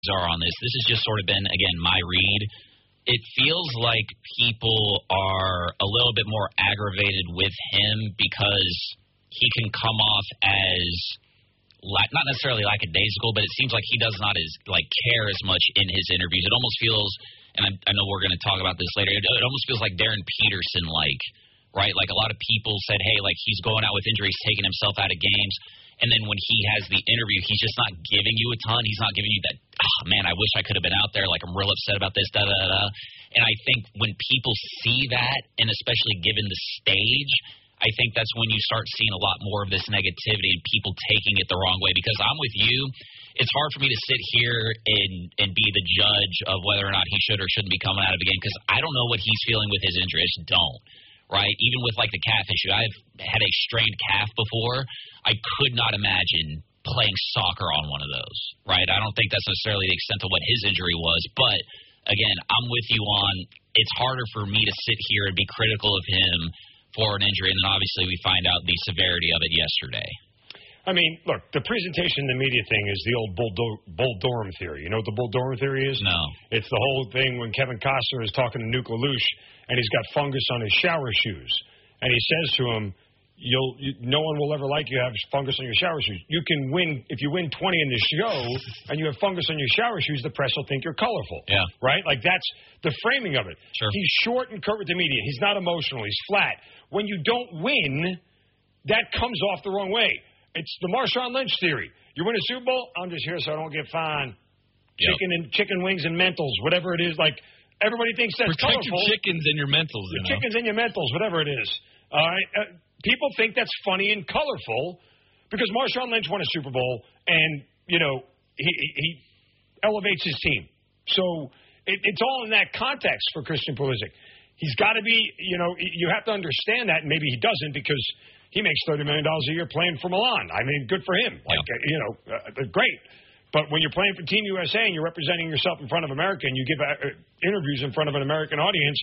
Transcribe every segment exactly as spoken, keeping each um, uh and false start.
are on this. This has just sort of been, again, my read. It feels like people are a little bit more aggravated with him because he can come off as not necessarily lackadaisical, but it seems like he does not as like care as much in his interviews. It almost feels, and I, I know we're going to talk about this later, it, it almost feels like Darren Peterson-like, right? Like a lot of people said, hey, like he's going out with injuries, taking himself out of games. And then when he has the interview, he's just not giving you a ton. He's not giving you that, oh, man, I wish I could have been out there. Like, I'm real upset about this, da-da-da-da. And I think when people see that, and especially given the stage, I think that's when you start seeing a lot more of this negativity and people taking it the wrong way. Because I'm with you. It's hard for me to sit here and, and be the judge of whether or not he should or shouldn't be coming out of a game because I don't know what he's feeling with his injury. I just don't. Right? Even with, like, the calf issue. I've had a strained calf before. I could not imagine playing soccer on one of those, right? I don't think that's necessarily the extent of what his injury was. But, again, I'm with you on it's harder for me to sit here and be critical of him for an injury. And then, obviously, we find out the severity of it yesterday. I mean, look, the presentation in the media thing is the old Bull, Do- Bull Durham theory. You know what the Bull Durham theory is? No. It's the whole thing when Kevin Costner is talking to Nuke LaLoosh, and he's got fungus on his shower shoes. And he says to him, "You'll, you, no one will ever like you have fungus on your shower shoes. You can win, if you win twenty in the show, and you have fungus on your shower shoes, the press will think you're colorful." Yeah. Right? Like, that's the framing of it. Sure. He's short and curt with the media. He's not emotional. He's flat. When you don't win, that comes off the wrong way. It's the Marshawn Lynch theory. You win a Super Bowl, I'm just here so I don't get fined. Yep. Chicken and chicken wings and mentals, whatever it is. Like, everybody thinks that's Protect colorful. your chickens and your mentals. Your you know? chickens and your mentals, whatever it is. All right. Uh, people think that's funny and colorful because Marshawn Lynch won a Super Bowl and, you know, he, he elevates his team. So it, it's all in that context for Christian Pulisic. He's got to be, you know, you have to understand that, and maybe he doesn't because he makes thirty million dollars a year playing for Milan. I mean, good for him. Like, yeah. uh, you know, uh, great. But when you're playing for Team U S A and you're representing yourself in front of America and you give uh, interviews in front of an American audience,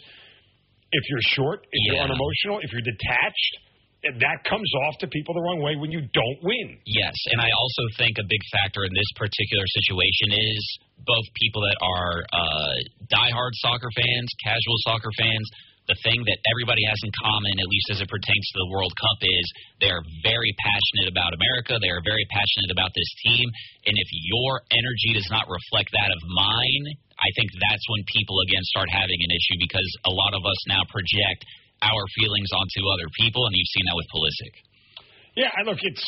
if you're short, if yeah. you're unemotional, if you're detached, that comes off to people the wrong way when you don't win. Yes, and I also think a big factor in this particular situation is both people that are uh, diehard soccer fans, casual soccer fans. The thing that everybody has in common, at least as it pertains to the World Cup, is they are very passionate about America. They are very passionate about this team. And if your energy does not reflect that of mine, I think that's when people, again, start having an issue because a lot of us now project our feelings onto other people, and you've seen that with Pulisic. Yeah, look, it's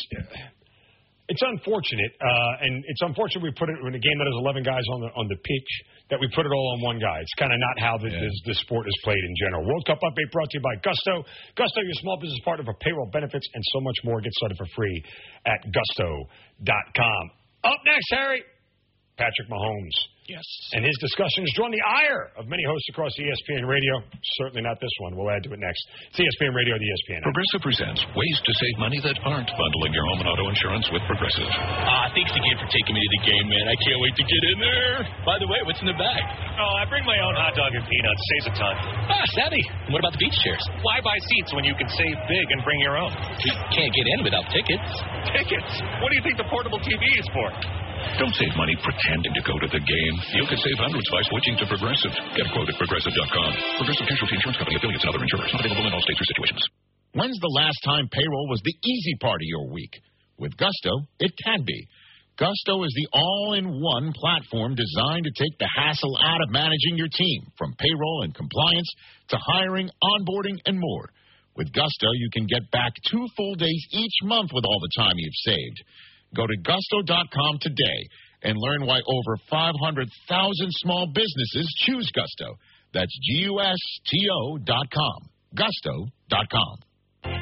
it's unfortunate, uh, and it's unfortunate we put it in a game that has eleven guys on the on the pitch, that we put it all on one guy. It's kind of not how the, yeah. the, the sport is played in general. World Cup Update brought to you by Gusto. Gusto, your small business partner for payroll benefits and so much more. Get started for free at gusto dot com. Up next, Harry, Patrick Mahomes. Yes. And his discussion has drawn the ire of many hosts across E S P N Radio. Certainly not this one. We'll add to it next. It's E S P N Radio, the E S P N. Progressive presents ways to save money that aren't bundling your home and auto insurance with Progressive. Ah, thanks again for taking me to the game, man. I can't wait to get in there. By the way, what's in the bag? Oh, I bring my own hot dog and peanuts. Saves a ton. Ah, savvy. And what about the beach chairs? Why buy seats when you can save big and bring your own? You can't get in without tickets. Tickets? What do you think the portable T V is for? Don't save money pretending to go to the game. You can save hundreds by switching to Progressive. Get a quote at progressive dot com. Progressive Casualty Insurance Company, affiliates, and other insurers. Not available in all states or situations. When's the last time payroll was the easy part of your week? With Gusto, it can be. Gusto is the all-in-one platform designed to take the hassle out of managing your team, from payroll and compliance to hiring, onboarding, and more. With Gusto, you can get back two full days each month with all the time you've saved. Go to gusto dot com today and learn why over five hundred thousand small businesses choose Gusto. That's G U S T O dot com. gusto dot com.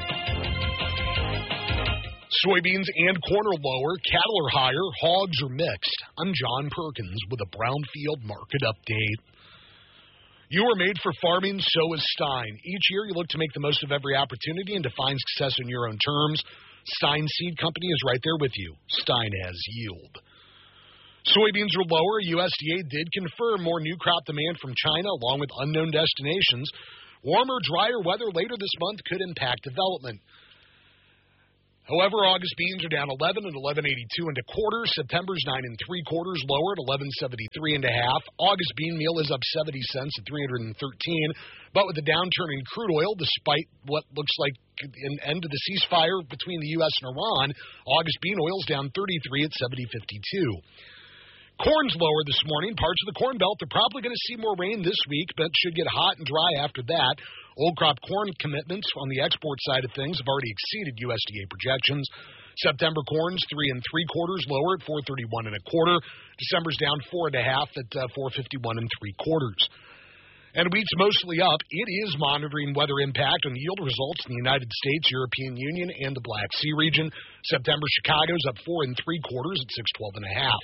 Soybeans and corn are lower, cattle are higher, hogs are mixed. I'm John Perkins with a Brownfield Market Update. You are made for farming, so is Stein. Each year you look to make the most of every opportunity and define success on your own terms. Stein Seed Company is right there with you. Stein has yield. Soybeans are lower. U S D A did confirm more new crop demand from China along with unknown destinations. Warmer, drier weather later this month could impact development. However, August beans are down eleven at eleven eighty-two and a quarter. September's nine and three quarters lower at eleven seventy-three and a half. August bean meal is up seventy cents at three hundred thirteen. But with the downturn in crude oil, despite what looks like an end to the ceasefire between the U S and Iran, August bean oil's down thirty-three at seventy fifty-two. Corn's lower this morning. Parts of the Corn Belt are probably going to see more rain this week, but should get hot and dry after that. Old crop corn commitments on the export side of things have already exceeded U S D A projections. September corn's three and three quarters lower at four thirty-one and a quarter. December's down four and a half at uh, four fifty-one and three quarters. And wheat's mostly up. It is monitoring weather impact on yield results in the United States, European Union, and the Black Sea region. September Chicago's up four and three quarters at six twelve and a half.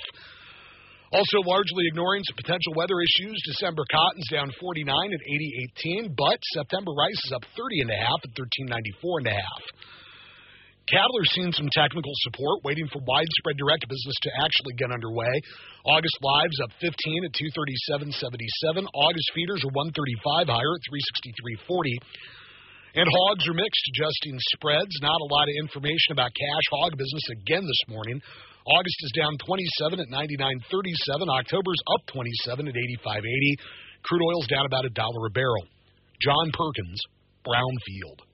Also largely ignoring some potential weather issues, December cotton's down forty-nine at eighty eighteen, but September rice is up thirty and a half at thirteen ninety-four and a half. Cattle are seeing some technical support, waiting for widespread direct business to actually get underway. August lives up fifteen at two thirty-seven seventy-seven. August feeders are one thirty-five higher at three sixty-three forty. And hogs are mixed, adjusting spreads. Not a lot of information about cash hog business again this morning. August is down twenty-seven at ninety-nine thirty-seven. October's up twenty-seven at eighty-five eighty. Crude oil's down about a dollar a barrel. John Perkins, Brownfield.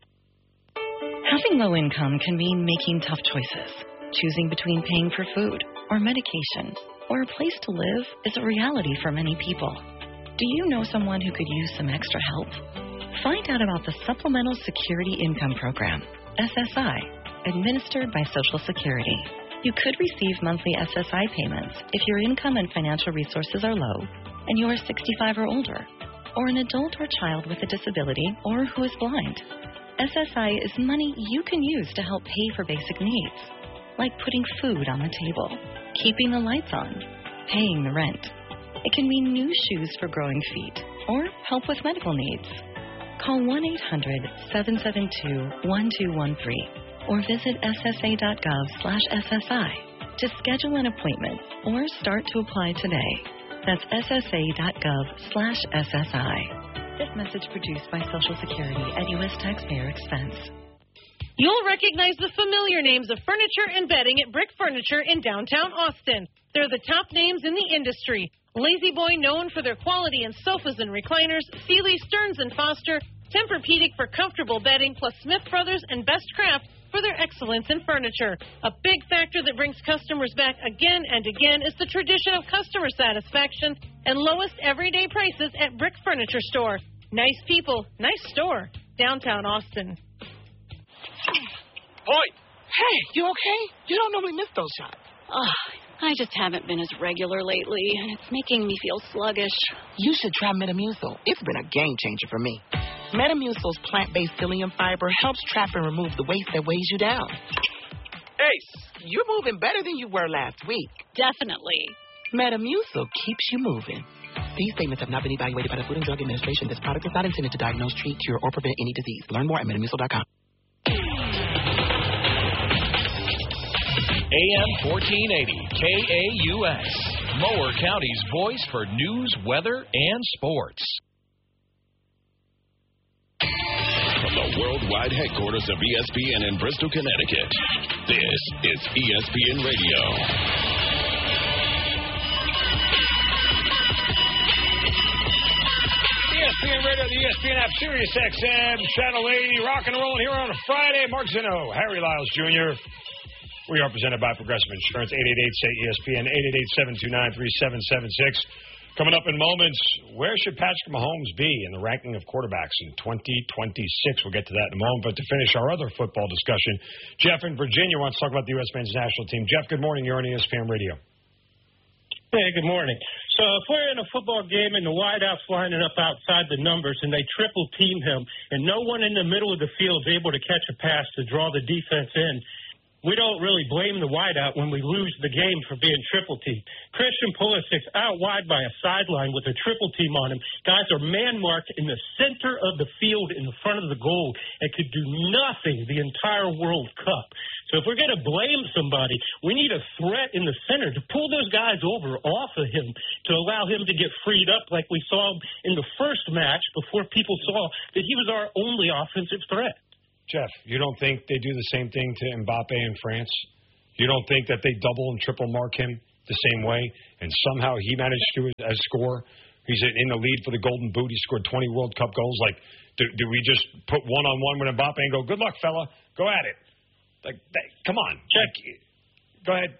Having low income can mean making tough choices. Choosing between paying for food or medication or a place to live is a reality for many people. Do you know someone who could use some extra help? Find out about the Supplemental Security Income Program, S S I, administered by Social Security. You could receive monthly S S I payments if your income and financial resources are low and you are sixty-five or older, or an adult or child with a disability or who is blind. S S I is money you can use to help pay for basic needs, like putting food on the table, keeping the lights on, paying the rent. It can mean new shoes for growing feet or help with medical needs. Call one eight hundred seven seven two one two one three. or visit S S A dot gov slash S S I to schedule an appointment or start to apply today. That's S S A dot gov slash S S I. This message produced by Social Security at U S taxpayer expense. You'll recognize the familiar names of furniture and bedding at Brick Furniture in downtown Austin. They're the top names in the industry. Lazy Boy, known for their quality in sofas and recliners, Sealy, Stearns and Foster, Tempur-Pedic for comfortable bedding, plus Smith Brothers and Best Craft for their excellence in furniture. A big factor that brings customers back again and again is the tradition of customer satisfaction and lowest everyday prices at Brick Furniture Store. Nice people, nice store, downtown Austin. Boy! Hey, you okay? You don't normally miss those shots. Oh, I just haven't been as regular lately, and it's making me feel sluggish. You should try Metamucil. It's been a game changer for me. Metamucil's plant-based psyllium fiber helps trap and remove the waste that weighs you down. Ace, you're moving better than you were last week. Definitely. Metamucil keeps you moving. These statements have not been evaluated by the Food and Drug Administration. This product is not intended to diagnose, treat, cure, or prevent any disease. Learn more at metamucil dot com. A M fourteen eighty, K A U S, Mower County's voice for news, weather, and sports. From the worldwide headquarters of E S P N in Bristol, Connecticut, this is E S P N Radio. E S P N Radio, the E S P N app, Sirius X M, Channel eighty, rock and roll here on a Friday. Mark Zeno, Harry Lyles Junior We are presented by Progressive Insurance, eight eight eight, S A Y, E S P N, eight eight eight, seven two nine, three seven seven six. Coming up in moments, where should Patrick Mahomes be in the ranking of quarterbacks in twenty twenty-six? We'll get to that in a moment. But to finish our other football discussion, Jeff in Virginia wants to talk about the U S men's national team. Jeff, good morning. You're on E S P N Radio. Hey, good morning. So if we're in a football game and the wideout's lining up outside the numbers and they triple team him and no one in the middle of the field is able to catch a pass to draw the defense in, we don't really blame the wideout when we lose the game for being triple teamed. Christian Pulisic's out wide by a sideline with a triple team on him. Guys are man-marked in the center of the field in the front of the goal and could do nothing the entire World Cup. So if we're going to blame somebody, we need a threat in the center to pull those guys over off of him to allow him to get freed up like we saw in the first match before people saw that he was our only offensive threat. Jeff, you don't think they do the same thing to Mbappe in France? You don't think that they double and triple mark him the same way, and somehow he managed to uh, score? He's in the lead for the Golden Boot. He scored twenty World Cup goals. Like, do, do we just put one-on-one with Mbappe and go, good luck, fella, go at it? Like, that, come on. Check. Like, go ahead.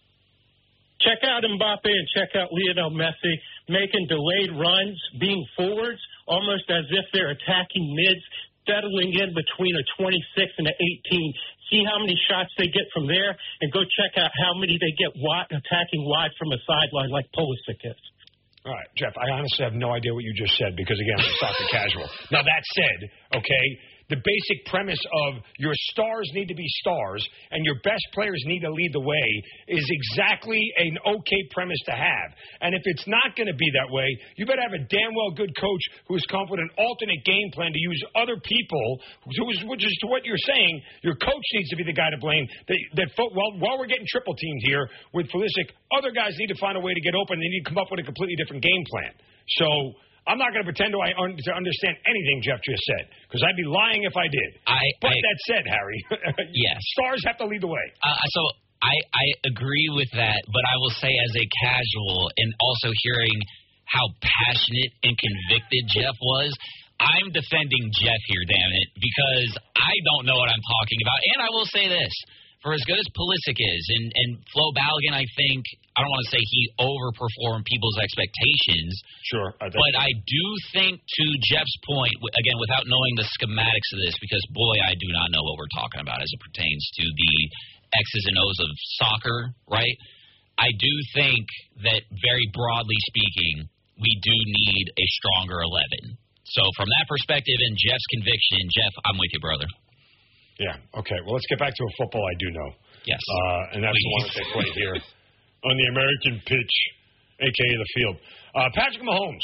Check out Mbappe and check out Lionel Messi making delayed runs, being forwards, almost as if they're attacking mids, settling in between a twenty-six and an eighteen. See how many shots they get from there, and go check out how many they get wide, attacking wide from a sideline like Pulisic is. All right, Jeff, I honestly have no idea what you just said because, again, I'm a soccer casual. Now, that said, okay, the basic premise of your stars need to be stars and your best players need to lead the way is exactly an okay premise to have. And if it's not going to be that way, you better have a damn well good coach who has come up with an alternate game plan to use other people, which is to what you're saying. Your coach needs to be the guy to blame. That, that while, while we're getting triple teamed here with Pulisic, other guys need to find a way to get open. They need to come up with a completely different game plan. So I'm not going to pretend to, I un- to understand anything Jeff just said, because I'd be lying if I did. I, but I, that said, Harry, yes. stars have to lead the way. Uh, so I, I agree with that, but I will say as a casual and also hearing how passionate and convicted Jeff was, I'm defending Jeff here, damn it, because I don't know what I'm talking about. And I will say this. For as good as Pulisic is, and, and Flo Balogun, I think, I don't want to say he overperformed people's expectations. Sure. I but I do think, to Jeff's point, again, without knowing the schematics of this, because, boy, I do not know what we're talking about as it pertains to the X's and O's of soccer, right? I do think that, very broadly speaking, we do need a stronger eleven. So from that perspective and Jeff's conviction, Jeff, I'm with you, brother. Yeah, okay. Well, let's get back to a football I do know. Yes. Uh, and that's the one that they play here on the American pitch, a k a the field. Uh, Patrick Mahomes.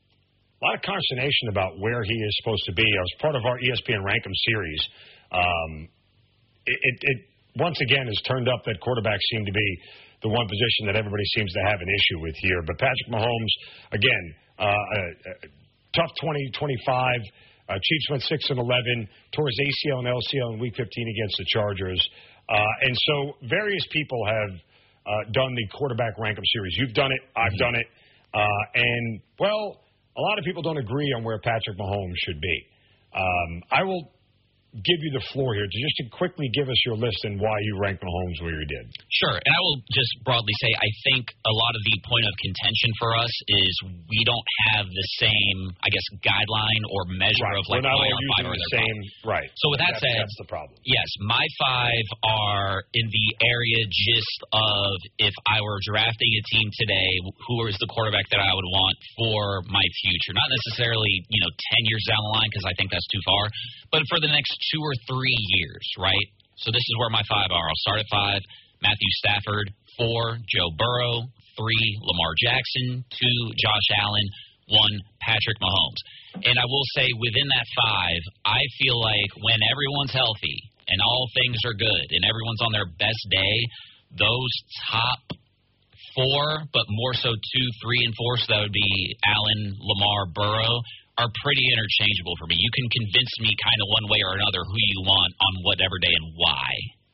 A lot of consternation about where he is supposed to be. I was part of our E S P N Rankem series. Um, it, it, it, once again, has turned up that quarterbacks seem to be the one position that everybody seems to have an issue with here. But Patrick Mahomes, again, uh, a, a tough twenty twenty-five. Uh, Chiefs went six and eleven, tore his A C L and L C L in Week fifteen against the Chargers. Uh, and so various people have uh, done the quarterback Rankem series. You've done it. I've done it. Uh, and, well, a lot of people don't agree on where Patrick Mahomes should be. Um, I will give you the floor here to just to quickly give us your list and why you rank Mahomes where you did. Sure, and I will just broadly say I think a lot of the point of contention for us is we don't have the same, I guess, guideline or measure right. of like We're not why all our five using are the their same, five. right. So with that that's, said, that's the problem. Yes, my five are in the area just of if I were drafting a team today, who is the quarterback that I would want for my future? Not necessarily, you know, ten years down the line because I think that's too far, but for the next two or three years, right? So this is where my five are. I'll start at five, Matthew Stafford. Four, Joe Burrow. Three, Lamar Jackson. Two, Josh Allen. One, Patrick Mahomes. And I will say within that five, I feel like when everyone's healthy and all things are good and everyone's on their best day, those top four, but more so two, three, and four, so that would be Allen, Lamar, Burrow, are pretty interchangeable for me. You can convince me kind of one way or another who you want on whatever day and why.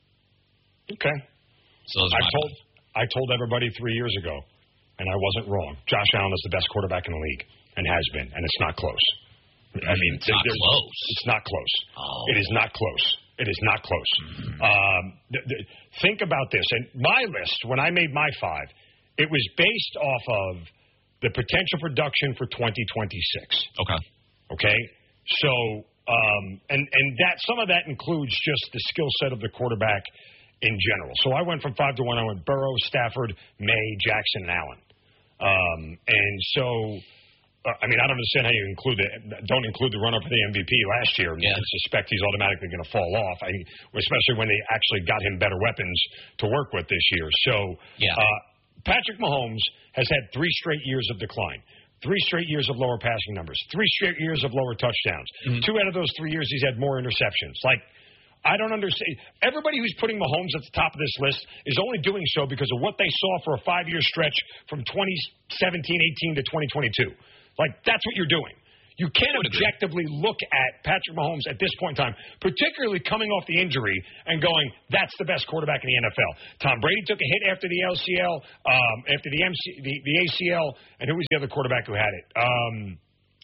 Okay. So those are I my told I told everybody three years ago, and I wasn't wrong. Josh Allen is the best quarterback in the league and has been, and it's not close. I mean, it's not close. It's not close. Oh. It is not close. It is not close. Mm-hmm. Um, th- th- think about this. And my list, when I made my five, it was based off of the potential production for twenty twenty-six. Okay. Okay? So, um, and, and that some of that includes just the skill set of the quarterback in general. So I went from five to one. I went Burrow, Stafford, May, Jackson, and Allen. Um, and so, uh, I mean, I don't understand how you include the, don't include the runner for the M V P last year and yeah. suspect he's automatically going to fall off, I, especially when they actually got him better weapons to work with this year. So, yeah. uh, Patrick Mahomes has had three straight years of decline, three straight years of lower passing numbers, three straight years of lower touchdowns. Mm-hmm. Two out of those three years, he's had more interceptions. Like, I don't understand. Everybody who's putting Mahomes at the top of this list is only doing so because of what they saw for a five-year stretch from twenty seventeen eighteen to twenty twenty-two. Like, that's what you're doing. You can't objectively look at Patrick Mahomes at this point in time, particularly coming off the injury and going, that's the best quarterback in the N F L. Tom Brady took a hit after the L C L, um, after the, M C, the the A C L, and who was the other quarterback who had it? Um,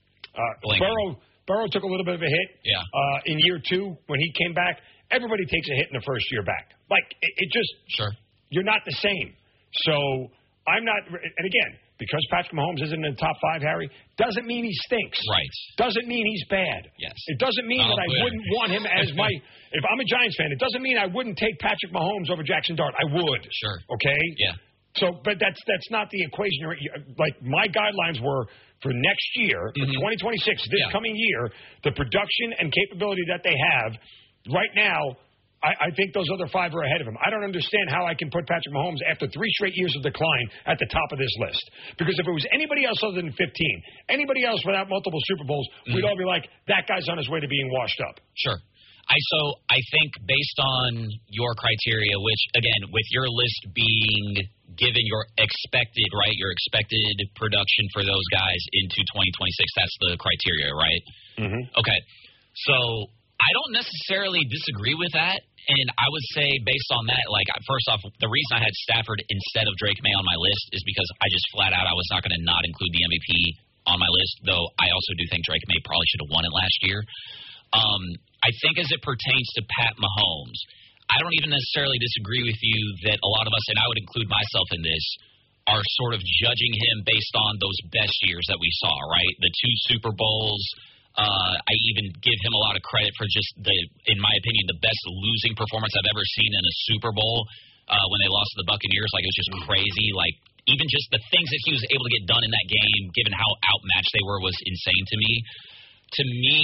uh, Burrow. Burrow took a little bit of a hit yeah. uh, in year two when he came back. Everybody takes a hit in the first year back. Like, it, it just, sure. you're not the same. So I'm not, and again, because Patrick Mahomes isn't in the top five, Harry, doesn't mean he stinks. Right. Doesn't mean he's bad. Yes. It doesn't mean Not that I clear. wouldn't want him as my, if I'm a Giants fan, it doesn't mean I wouldn't take Patrick Mahomes over Jackson Dart. I would. Sure. Okay? Yeah. So, but that's that's not the equation. Like, my guidelines were for next year, for Mm-hmm. twenty twenty-six, this Yeah. coming year, the production and capability that they have right now, I, I think those other five are ahead of him. I don't understand how I can put Patrick Mahomes after three straight years of decline at the top of this list. Because if it was anybody else other than fifteen, anybody else without multiple Super Bowls, mm-hmm. we'd all be like, that guy's on his way to being washed up. Sure. I so I think based on your criteria, which again, with your list being given your expected right, your expected production for those guys into twenty twenty-six, that's the criteria, right? Mm-hmm. Okay. So I don't necessarily disagree with that, and I would say based on that, like first off, the reason I had Stafford instead of Drake May on my list is because I just flat out I was not going to not include the M V P on my list, though I also do think Drake May probably should have won it last year. Um, I think as it pertains to Pat Mahomes, I don't even necessarily disagree with you that a lot of us, and I would include myself in this, are sort of judging him based on those best years that we saw, right? The two Super Bowls. Uh, I even give him a lot of credit for just the, in my opinion, the best losing performance I've ever seen in a Super Bowl uh, when they lost to the Buccaneers. Like, it was just crazy. Like, even just the things that he was able to get done in that game, given how outmatched they were, was insane to me. To me,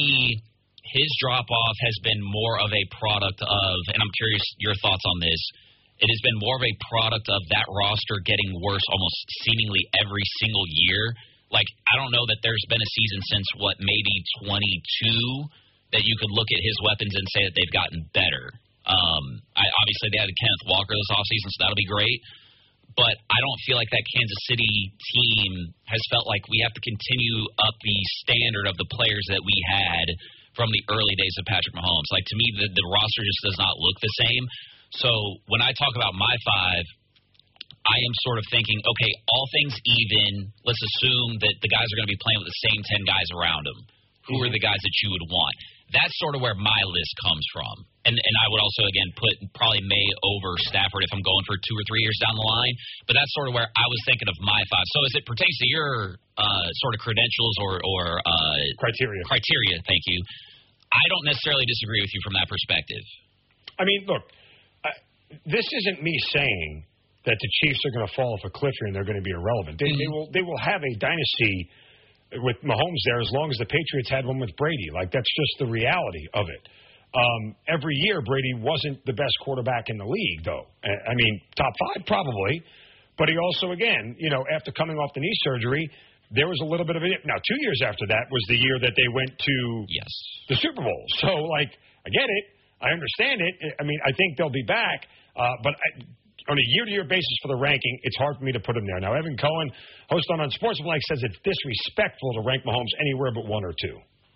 his drop-off has been more of a product of, and I'm curious your thoughts on this, it has been more of a product of that roster getting worse almost seemingly every single year. Like, I don't know that there's been a season since, what, maybe twenty-two that you could look at his weapons and say that they've gotten better. Um, I, obviously, they had Kenneth Walker this offseason, so that'll be great. But I don't feel like that Kansas City team has felt like we have to continue up the standard of the players that we had from the early days of Patrick Mahomes. Like, to me, the, the roster just does not look the same. So when I talk about my five, I am sort of thinking, okay, all things even, let's assume that the guys are going to be playing with the same ten guys around them. Who are the guys that you would want? That's sort of where my list comes from. And and I would also, again, put probably May over Stafford if I'm going for two or three years down the line. But that's sort of where I was thinking of my five. So as it pertains to your uh, sort of credentials or, or uh, criteria, criteria, thank you, I don't necessarily disagree with you from that perspective. I mean, look, I, this isn't me saying that the Chiefs are going to fall off a cliff here and they're going to be irrelevant. They, mm-hmm. they will they will have a dynasty with Mahomes there as long as the Patriots had one with Brady. Like, that's just the reality of it. Um, every year, Brady wasn't the best quarterback in the league, though. I mean, top five probably, but he also, again, you know, after coming off the knee surgery, there was a little bit of a dip. Now, two years after that was the year that they went to yes. the Super Bowl. So, like, I get it. I understand it. I mean, I think they'll be back, uh, but I, on a year-to-year basis for the ranking, it's hard for me to put him there. Now, Evan Cohen, host on Unsportsmanlike, says it's disrespectful to rank Mahomes anywhere but one or two.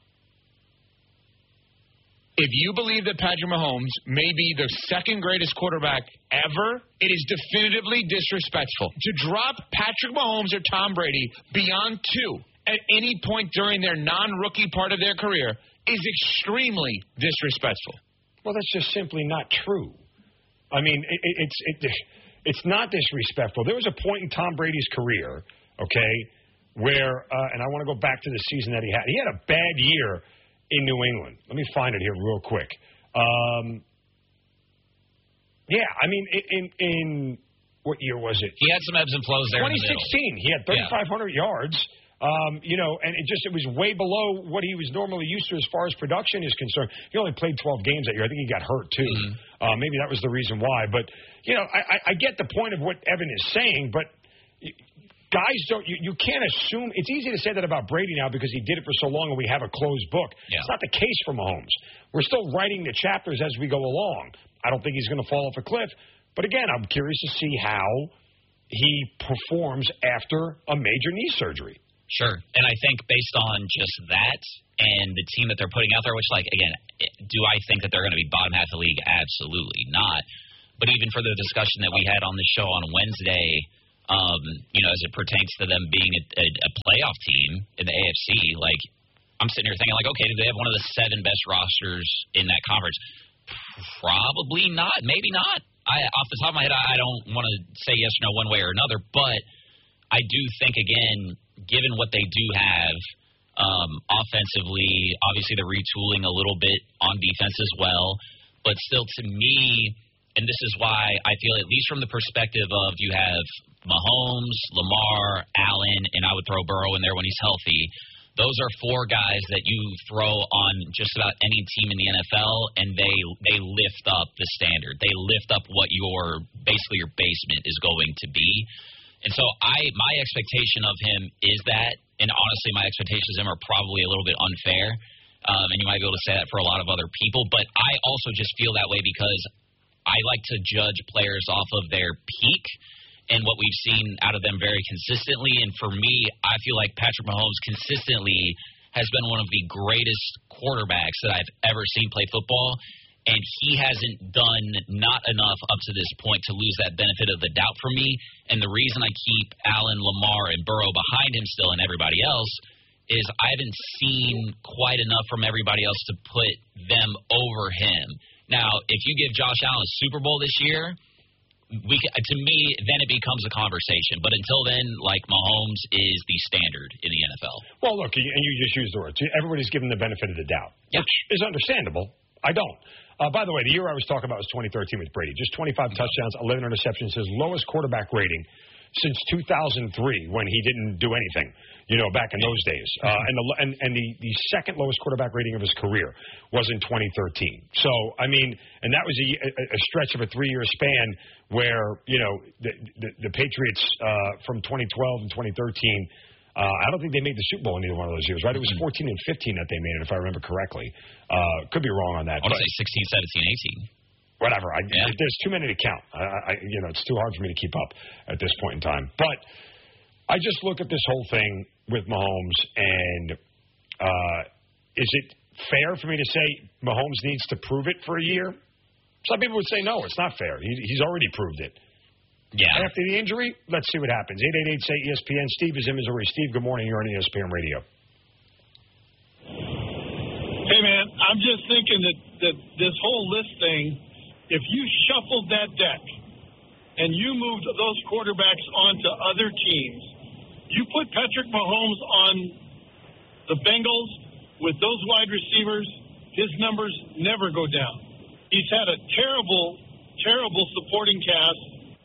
If you believe that Patrick Mahomes may be the second greatest quarterback ever, it is definitively disrespectful. To drop Patrick Mahomes or Tom Brady beyond two at any point during their non-rookie part of their career is extremely disrespectful. Well, that's just simply not true. I mean, it, it, it's it, it's not disrespectful. There was a point in Tom Brady's career, okay, where, uh, and I want to go back to the season that he had. He had a bad year in New England. Let me find it here real quick. Um, yeah, I mean, in, in what year was it? He had some ebbs and flows there. twenty sixteen. In the he had thirty-five hundred yeah. yards. Um, you know, and it just it was way below what he was normally used to as far as production is concerned. He only played twelve games that year. I think he got hurt too. Mm-hmm. Uh, maybe that was the reason why. But you know, I, I get the point of what Evan is saying, but. Guys don't, you, you can't assume, it's easy to say that about Brady now because he did it for so long and we have a closed book. Yeah. It's not the case for Mahomes. We're still writing the chapters as we go along. I don't think he's going to fall off a cliff. But again, I'm curious to see how he performs after a major knee surgery. Sure. And I think based on just that and the team that they're putting out there, which, like, again, do I think that they're going to be bottom half of the league? Absolutely not. But even for the discussion that we had on the show on Wednesday, um, you know, as it pertains to them being a, a, a playoff team in the A F C, like, I'm sitting here thinking, like, okay, do they have one of the seven best rosters in that conference? Probably not. Maybe not. I, off the top of my head, I, I don't want to say yes or no one way or another, but I do think, again, given what they do have um, offensively, obviously they're retooling a little bit on defense as well, but still to me, and this is why I feel, at least from the perspective of you have Mahomes, Lamar, Allen, and I would throw Burrow in there when he's healthy. Those are four guys that you throw on just about any team in the N F L, and they they lift up the standard. They lift up what your basically your basement is going to be. And so I my expectation of him is that, and honestly, my expectations of him are probably a little bit unfair, um, and you might be able to say that for a lot of other people. But I also just feel that way because I like to judge players off of their peak and what we've seen out of them very consistently. And for me, I feel like Patrick Mahomes consistently has been one of the greatest quarterbacks that I've ever seen play football, and he hasn't done not enough up to this point to lose that benefit of the doubt for me. And the reason I keep Allen, Lamar, and Burrow behind him still and everybody else is I haven't seen quite enough from everybody else to put them over him. Now, if you give Josh Allen a Super Bowl this year, We, to me, then it becomes a conversation. But until then, like, Mahomes is the standard in the N F L. Well, look, and you just used the words. Everybody's given the benefit of the doubt, yep. which is understandable. I don't. Uh, by the way, the year I was talking about was twenty thirteen with Brady. Just twenty-five touchdowns, eleven interceptions, his lowest quarterback rating since two thousand three when he didn't do anything, you know, back in those days. Uh, and the and, and the, the second lowest quarterback rating of his career was in twenty thirteen. So, I mean, and that was a, a stretch of a three-year span where, you know, the, the, the Patriots uh, from twenty twelve and twenty thirteen, uh, I don't think they made the Super Bowl in either one of those years, right? It was fourteen and fifteen that they made it, if I remember correctly. Uh, could be wrong on that. I want to say sixteen, seventeen, eighteen. Whatever. I, yeah. There's too many to count. I, I, you know, it's too hard for me to keep up at this point in time. But I just look at this whole thing with Mahomes, and uh, is it fair for me to say Mahomes needs to prove it for a year? Some people would say, no, it's not fair. He, he's already proved it. Yeah. After the injury, let's see what happens. eight eight eight, say E S P N. Steve is in Missouri. Steve, good morning. You're on E S P N Radio. Hey, man, I'm just thinking that, that this whole list thing, if you shuffled that deck and you moved those quarterbacks onto other teams, you put Patrick Mahomes on the Bengals with those wide receivers, his numbers never go down. He's had a terrible, terrible supporting cast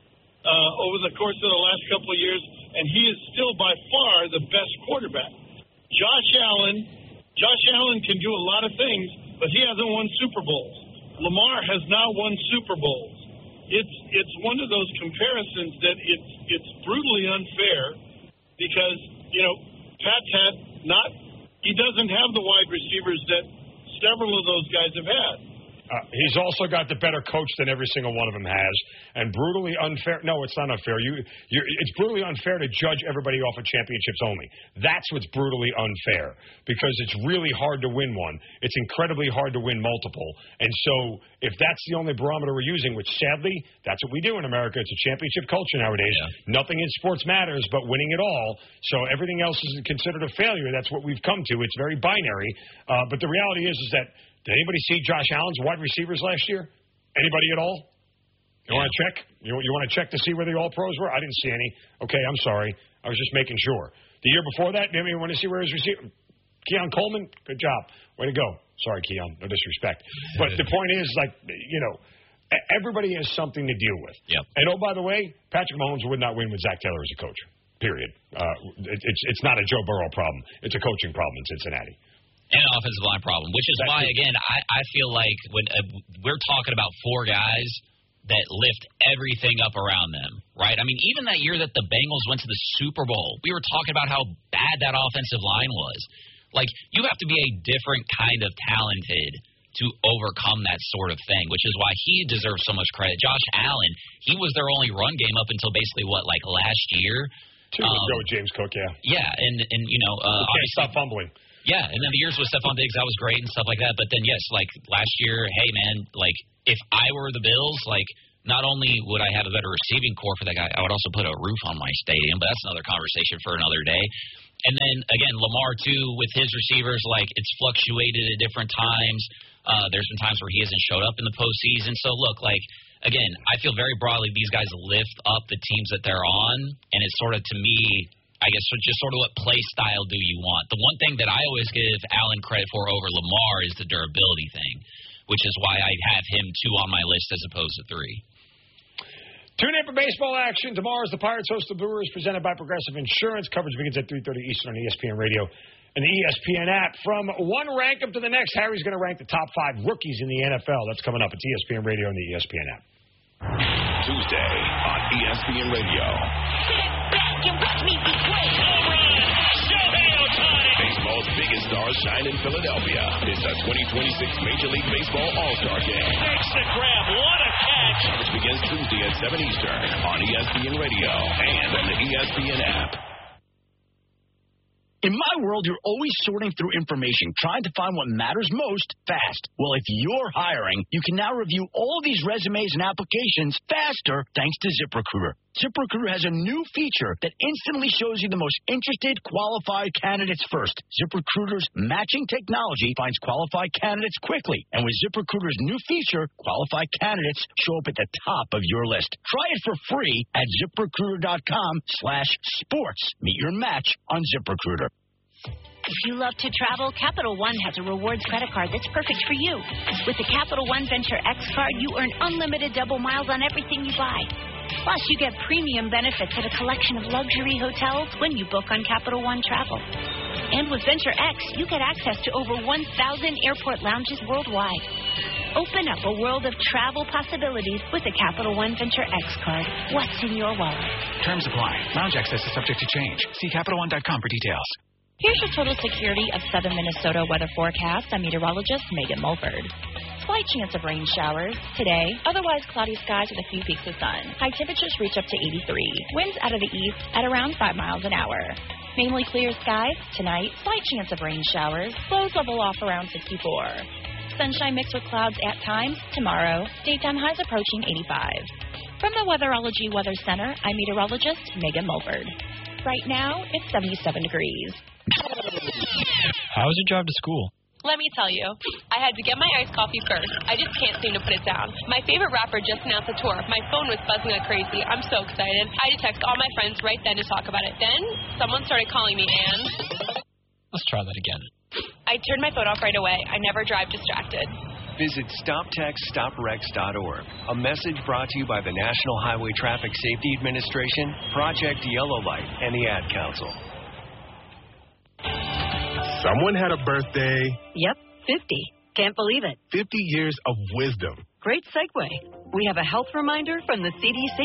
uh, over the course of the last couple of years, and he is still by far the best quarterback. Josh Allen, Josh Allen can do a lot of things, but he hasn't won Super Bowls. Lamar has now won Super Bowls. It's it's one of those comparisons that it's it's brutally unfair because, you know, Pat's had not he doesn't have the wide receivers that several of those guys have had. Uh, he's also got the better coach than every single one of them has, and brutally unfair. No, it's not unfair. You, you're, it's brutally unfair to judge everybody off of championships only. That's what's brutally unfair because it's really hard to win one. It's incredibly hard to win multiple, and so if that's the only barometer we're using, which sadly that's what we do in America, it's a championship culture nowadays. Yeah. Nothing in sports matters but winning it all. So everything else is considered a failure. That's what we've come to. It's very binary. Uh, but the reality is, is that. Did anybody see Josh Allen's wide receivers last year? Anybody at all? You want to check? You, you want to check to see where the All-Pros were? I didn't see any. Okay, I'm sorry. I was just making sure. The year before that, maybe you want to see where his receiver? Keon Coleman? Good job. Way to go. Sorry, Keon. No disrespect. But the point is, like, you know, everybody has something to deal with. Yep. And, oh, by the way, Patrick Mahomes would not win with Zach Taylor as a coach, period. Uh, it, it's, it's not a Joe Burrow problem. It's a coaching problem in Cincinnati. And an offensive line problem, which is why, again, I, I feel like when uh, we're talking about four guys that lift everything up around them, right? I mean, even that year that the Bengals went to the Super Bowl, we were talking about how bad that offensive line was. Like, you have to be a different kind of talented to overcome that sort of thing, which is why he deserves so much credit. Josh Allen, he was their only run game up until basically, what, like last year? Two um, go with James Cook, yeah. Yeah, and, and you know, uh, obviously stop fumbling. Yeah, and then the years with Stephon Diggs, that was great and stuff like that. But then, yes, like last year, hey, man, like if I were the Bills, like not only would I have a better receiving core for that guy, I would also put a roof on my stadium. But that's another conversation for another day. And then, again, Lamar, too, with his receivers, like it's fluctuated at different times. Uh, there's been times where he hasn't showed up in the postseason. So, look, like, again, I feel very broadly these guys lift up the teams that they're on. And it's sort of, to me, I guess just sort of what play style do you want. The one thing that I always give Allen credit for over Lamar is the durability thing, which is why I have him two on my list as opposed to three. Tune in for baseball action. Tomorrow is the Pirates host the Brewers, presented by Progressive Insurance. Coverage begins at three thirty Eastern on E S P N Radio and the E S P N app. From one rank up to the next, Harry's going to rank the top five rookies in the N F L. That's coming up. It's E S P N Radio and the E S P N app. Tuesday on E S P N Radio. Sit back and watch me be great. Baseball's biggest stars shine in Philadelphia. It's the twenty twenty-six Major League Baseball All-Star Game. Makes the grab. What a catch. Which begins Tuesday at seven Eastern on E S P N Radio and on the E S P N app. In my world, you're always sorting through information, trying to find what matters most fast. Well, if you're hiring, you can now review all these resumes and applications faster thanks to ZipRecruiter. ZipRecruiter has a new feature that instantly shows you the most interested, qualified candidates first. ZipRecruiter's matching technology finds qualified candidates quickly. And with ZipRecruiter's new feature, qualified candidates show up at the top of your list. Try it for free at ZipRecruiter.com slash sports. Meet your match on ZipRecruiter. If you love to travel, Capital One has a rewards credit card that's perfect for you. With the Capital One Venture X card, you earn unlimited double miles on everything you buy. Plus, you get premium benefits at a collection of luxury hotels when you book on Capital One Travel. And with Venture X, you get access to over one thousand airport lounges worldwide. Open up a world of travel possibilities with the Capital One Venture X card. What's in your wallet? Terms apply. Lounge access is subject to change. See Capital One dot com for details. Here's your total security of Southern Minnesota weather forecast. I'm meteorologist Megan Mulford. Slight chance of rain showers today. Otherwise cloudy skies with a few peaks of sun. High temperatures reach up to eighty-three. Winds out of the east at around five miles an hour. Mainly clear skies tonight. Slight chance of rain showers. Lows level off around sixty-four. Sunshine mixed with clouds at times tomorrow. Daytime highs approaching eighty-five. From the Weatherology Weather Center, I'm meteorologist Megan Mulford. Right now, it's seventy-seven degrees. How was your drive to school? Let me tell you, I had to get my iced coffee first. I just can't seem to put it down. My favorite rapper just announced a tour. My phone was buzzing like crazy. I'm so excited. I had to text all my friends right then to talk about it. Then, someone started calling me, and... Let's try that again. I turned my phone off right away. I never drive distracted. Visit stop text stop wrecks dot org. A message brought to you by the National Highway Traffic Safety Administration, Project Yellow Light, and the Ad Council. Someone had a birthday. Yep, fifty. Can't believe it. fifty years of wisdom. Great segue. We have a health reminder from the C D C.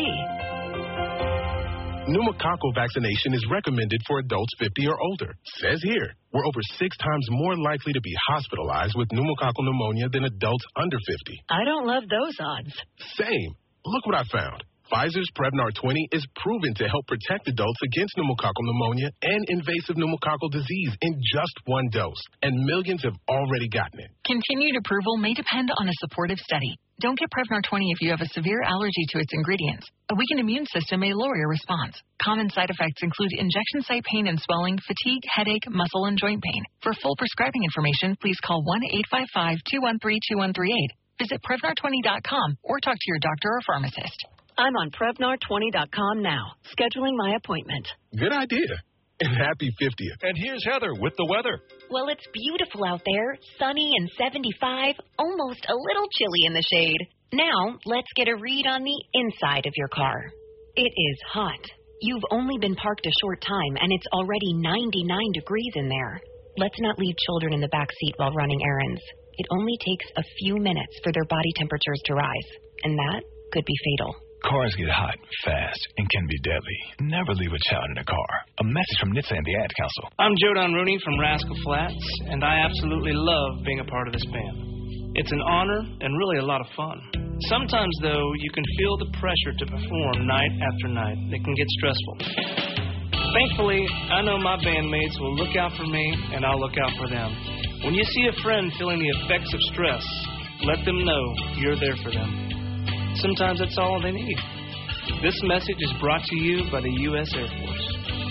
Pneumococcal vaccination is recommended for adults fifty or older. Says here, we're over six times more likely to be hospitalized with pneumococcal pneumonia than adults under fifty. I don't love those odds. Same. Look what I found. Pfizer's Prevnar twenty is proven to help protect adults against pneumococcal pneumonia and invasive pneumococcal disease in just one dose. And millions have already gotten it. Continued approval may depend on a supportive study. Don't get Prevnar twenty if you have a severe allergy to its ingredients. A weakened immune system may lower your response. Common side effects include injection site pain and swelling, fatigue, headache, muscle, and joint pain. For full prescribing information, please call one eight five five, two one three, two one three eight. Visit Prevnar twenty dot com or talk to your doctor or pharmacist. I'm on Prevnar twenty dot com now, scheduling my appointment. Good idea. And happy fiftieth. And here's Heather with the weather. Well, it's beautiful out there. Sunny and seventy-five, almost a little chilly in the shade. Now, let's get a read on the inside of your car. It is hot. You've only been parked a short time, and it's already ninety-nine degrees in there. Let's not leave children in the back seat while running errands. It only takes a few minutes for their body temperatures to rise, and that could be fatal. Cars get hot fast and can be deadly. Never leave a child in a car. A message from N H T S A and the Ad Council. I'm Joe Don Rooney from Rascal Flats, and I absolutely love being a part of this band. It's an honor and really a lot of fun. Sometimes, though, you can feel the pressure to perform night after night. It can get stressful. Thankfully, I know my bandmates will look out for me, and I'll look out for them. When you see a friend feeling the effects of stress, let them know you're there for them. Sometimes that's all they need. This message is brought to you by the U S Air Force.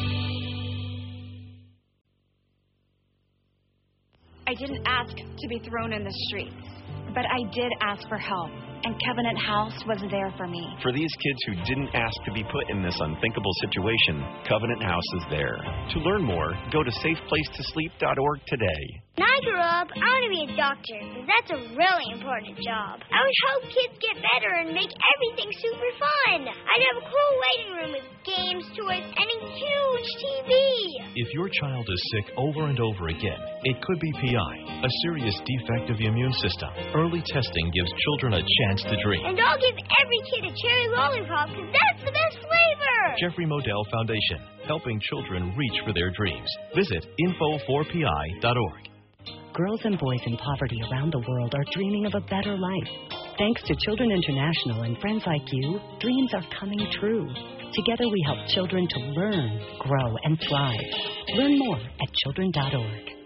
I didn't ask to be thrown in the streets, but I did ask for help, and Covenant House was there for me. For these kids who didn't ask to be put in this unthinkable situation, Covenant House is there. To learn more, go to safe place to sleep dot org today. When I grow up, I want to be a doctor, because that's a really important job. I would hope kids get better and make everything super fun. I'd have a cool waiting room with games, toys, and a huge T V. If your child is sick over and over again, it could be P I, a serious defect of the immune system. Early testing gives children a chance to dream. And I'll give every kid a cherry lollipop, because that's the best flavor. Jeffrey Modell Foundation, helping children reach for their dreams. Visit info four P I dot org. Girls and boys in poverty around the world are dreaming of a better life. Thanks to Children International and friends like you, dreams are coming true. Together we help children to learn, grow, and thrive. Learn more at children dot org.